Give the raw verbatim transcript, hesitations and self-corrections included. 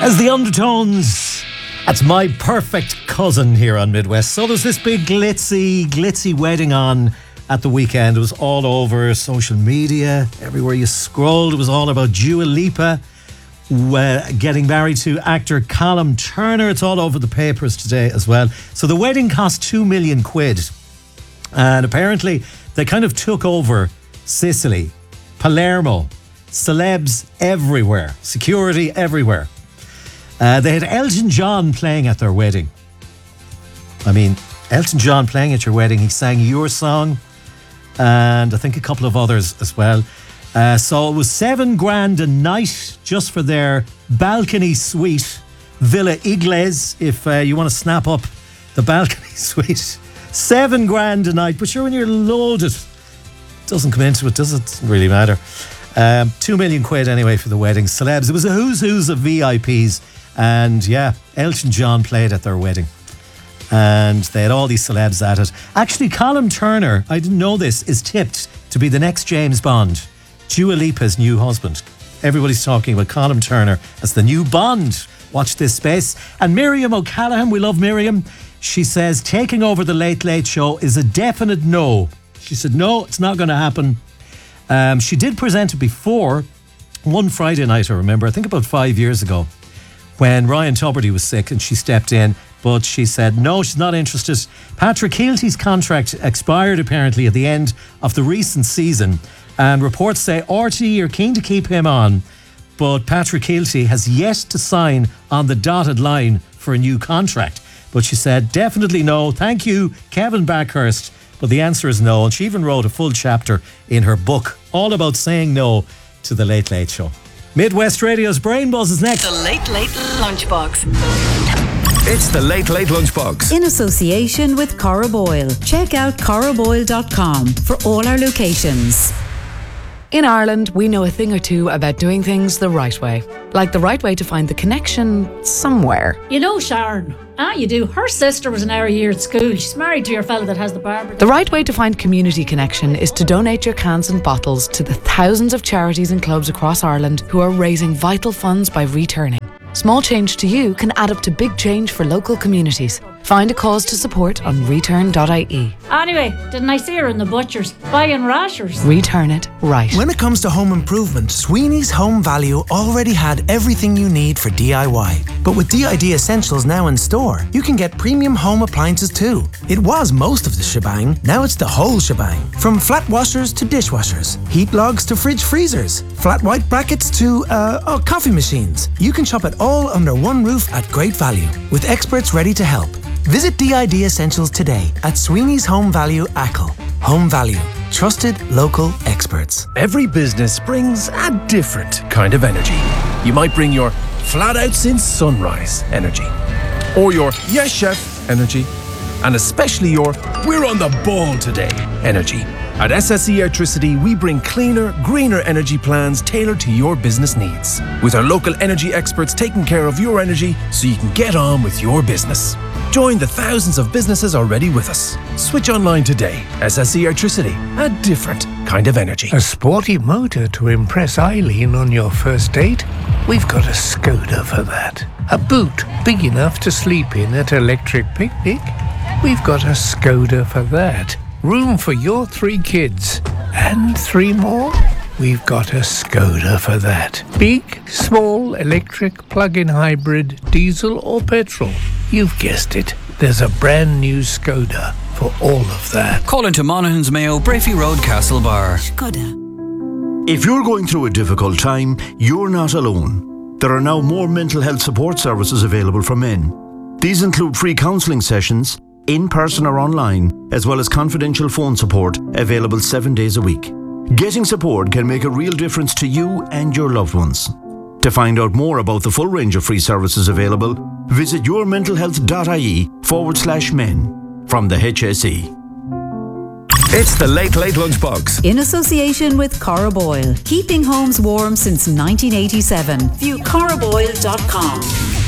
As the Undertones, that's My Perfect Cousin here on Midwest. So there's this big glitzy, glitzy wedding on at the weekend. It was all over social media. Everywhere you scrolled, it was all about Dua Lipa uh, getting married to actor Callum Turner. It's all over the papers today as well. So the wedding cost two million quid. And apparently they kind of took over Sicily, Palermo, celebs everywhere, security everywhere. Uh, they had Elton John playing at their wedding. I mean, Elton John playing at your wedding. He sang your song and I think a couple of others as well. Uh, so it was seven grand a night just for their balcony suite, Villa Igles, if uh, you want to snap up the balcony suite. Seven grand a night, but sure, when you're loaded, it doesn't come into it, does it? Doesn't really matter. Um, two million quid anyway for the wedding. Celebs. It was a who's who's of V I Ps. And yeah, Elton John played at their wedding. And they had all these celebs at it. Actually, Callum Turner, I didn't know this, is tipped to be the next James Bond, Dua Lipa's new husband. Everybody's talking about Callum Turner as the new Bond. Watch this space. And Miriam O'Callaghan, we love Miriam. She says taking over the Late Late Show is a definite no. She said, no, it's not going to happen. Um, she did present it before, one Friday night, I remember, I think about five years ago, when Ryan Tubridy was sick and she stepped in, but she said no, she's not interested. Patrick Keelty's contract expired apparently at the end of the recent season, and reports say R T E are keen to keep him on, but Patrick Keelty has yet to sign on the dotted line for a new contract. But she said definitely no, thank you Kevin Backhurst, but the answer is no. And she even wrote a full chapter in her book all about saying no to the Late Late Show. Midwest Radio's Brain Buzz is next. The Late Late Lunchbox. It's the Late Late Lunchbox. In association with Cora Boyle. Check out cora boyle dot com for all our locations. In Ireland, we know a thing or two about doing things the right way. Like the right way to find the connection somewhere. You know Sharon. Ah, you do. Her sister was an hour a year at school. She's married to your fella that has the barber. The right way to find community connection is to donate your cans and bottles to the thousands of charities and clubs across Ireland who are raising vital funds by returning. Small change to you can add up to big change for local communities. Find a cause to support on return dot I E. Anyway, didn't I see her in the butcher's buying rashers? Return it right. When it comes to home improvement, Sweeney's Home Value already had everything you need for D I Y. But with D I D Essentials now in store, you can get premium home appliances too. It was most of the shebang, now it's the whole shebang. From flat washers to dishwashers, heat logs to fridge freezers, flat white brackets to, uh, oh, coffee machines. You can shop it all under one roof at great value, with experts ready to help. Visit D I D Essentials today at Sweeney's Home Value Ackle. Home Value. Trusted local experts. Every business brings a different kind of energy. You might bring your flat out since sunrise energy, or your yes chef energy, and especially your we're on the ball today energy. At S S E Electricity, we bring cleaner, greener energy plans tailored to your business needs, with our local energy experts taking care of your energy so you can get on with your business. Join the thousands of businesses already with us. Switch online today. S S E Electricity, a different kind of energy. A sporty motor to impress Eileen on your first date? We've got a Skoda for that. A boot big enough to sleep in at Electric Picnic? We've got a Skoda for that. Room for your three kids. And three more? We've got a Skoda for that. Big, small, electric, plug-in hybrid, diesel or petrol. You've guessed it. There's a brand new Skoda for all of that. Call into Monaghan's Mayo, Brafey Road, Castlebar. Skoda. If you're going through a difficult time, you're not alone. There are now more mental health support services available for men. These include free counselling sessions, in person or online, as well as confidential phone support available seven days a week. Getting support can make a real difference to you and your loved ones. To find out more about the full range of free services available, visit yourmentalhealth.ie forward slash men from the H S E. It's the Late Late Lunchbox. In association with Cora Boyle. Keeping homes warm since nineteen eighty-seven. View cora boyle dot com.